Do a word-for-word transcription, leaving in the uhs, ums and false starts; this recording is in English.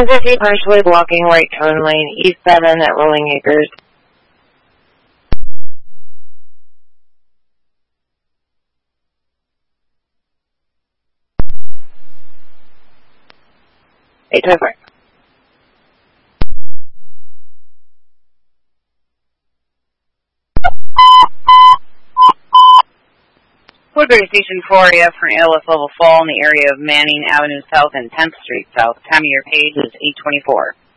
fifty, partially blocking right turn lane, East seven at Rolling Acres. eight two five. Woodbury Station four A F for an L S level fall in the area of Manning Avenue South and tenth Street South. Time of your page is eight twenty-four.